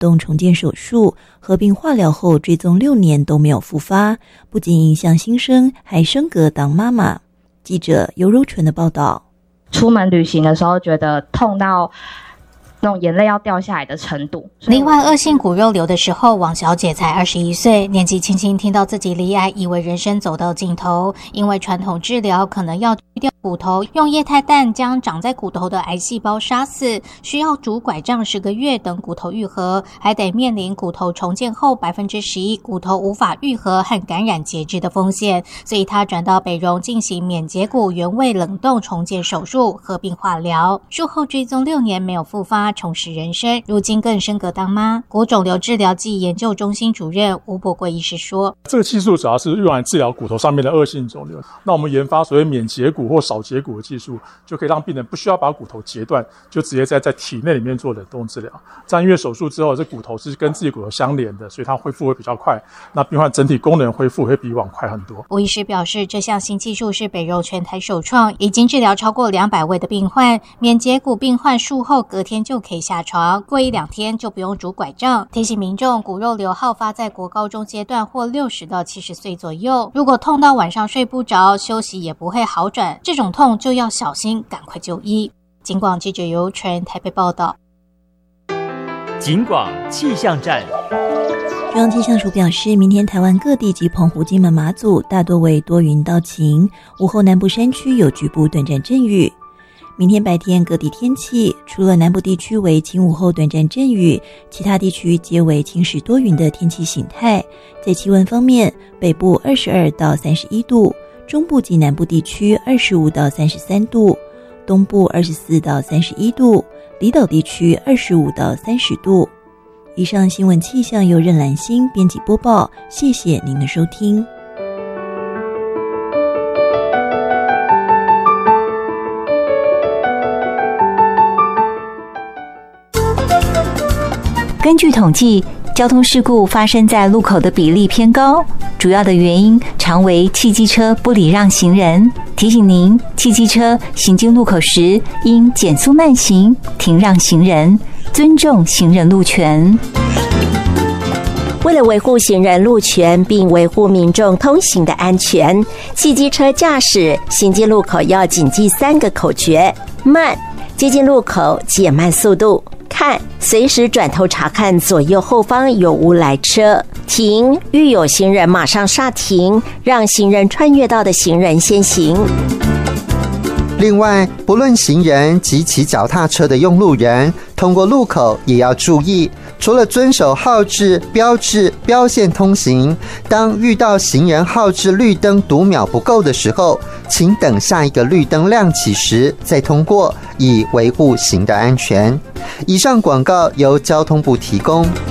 动重建手术，合并化疗后追踪6年都没有复发，不仅影响新生，还升格当妈妈。记者尤柔纯的报道。 出门旅行的时候觉得痛到那种眼泪要掉下来的程度。 罹患恶性骨肉瘤的时候，王小姐才21岁，年纪轻轻听到自己罹癌，以为人生走到尽头。因为传统治疗可能要去掉骨头，用液态氮将长在骨头的癌细胞杀死，需要拄拐杖10个月等骨头愈合，还得面临骨头重建后11%骨头无法愈合和感染截肢的风险，所以她转到北荣进行免结骨原位冷冻重建手术，合并化疗。术后追踪6年没有复发，重拾人生，如今更升格当妈。骨肿瘤治疗暨研究中心主任吴伯贵医师说， 这个技术主要是用来治疗骨头上面的恶性肿瘤。那我们研发所谓免结骨或少结骨的技术，就可以让病人不需要把骨头截断，就直接在体内里面做冷冻治疗。这样因为手术之后，这骨头是跟自己骨头相连的，所以它恢复会比较快，那病患整体功能恢复会比以往快很多。 吴医师表示，这项新技术是北荣全台首创，已经治疗超过200位的病患。免结骨病患术后隔天就可以下床，过1-2天就不用拄拐杖。提醒民众，骨肉瘤好发在国高中阶段或60到70岁左右，如果痛到晚上睡不着，休息也不会好转，这种痛就要小心，赶快就医。警广记者尤纯台北报道。 警广气象站。 中央气象署表示，明天台湾各地及澎湖、金门、马祖大多为多云到晴，午后南部山区有局部短暂阵雨。明天白天各地天气，除了南部地区为晴午后短暂阵雨，其他地区皆为晴时多云的天气形态。在气温方面，北部22到31度，中部及南部地区25到33度，东部24到31度，离岛地区25到30度。以上新闻气象由任兰心编辑播报，谢谢您的收听。 根据统计，交通事故发生在路口的比例偏高，主要的原因常为汽机车不礼让行人。提醒您，汽机车行经路口时应减速慢行，停让行人，尊重行人路权。 为了维护行人路权并维护民众通行的安全，汽机车驾驶行经路口要谨记3个口诀：慢，接近路口减慢速度；看，随时转头查看左右后方有无来车；停，遇有行人马上刹停，让行人穿越道的行人先行。 另外，不论行人及骑脚踏车的用路人，通过路口也要注意，除了遵守号志、标志、标线通行，当遇到行人号志绿灯读秒不够的时候，请等下一个绿灯亮起时再通过，以维护行人安全。以上广告由交通部提供。